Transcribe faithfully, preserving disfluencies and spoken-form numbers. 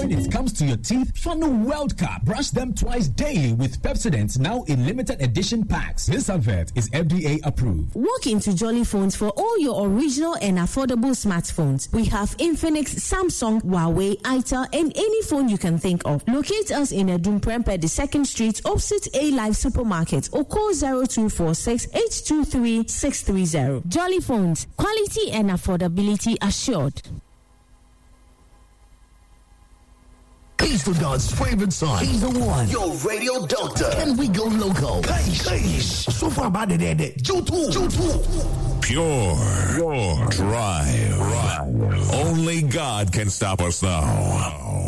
when it comes to your teeth, Fano World Cup. Brush them twice daily with Pepsodent, now in limited edition packs. This advert is F D A approved. Walk into Jolly Phones for all your original and affordable smartphones. We have Infinix, Samsung, Huawei, Itel, and any phone you can think of. Locate us in Edumprempe, the second street, opposite A Live Supermarket, or call zero two four six, eight two three, six three zero. Jolly Phones, quality and affordability assured. He's the God's favorite son. He's the one. Your radio doctor. Can we go local? Hey, hey. So far about it, you too. You too. Pure, pure, drive. Right. Only God can stop us now.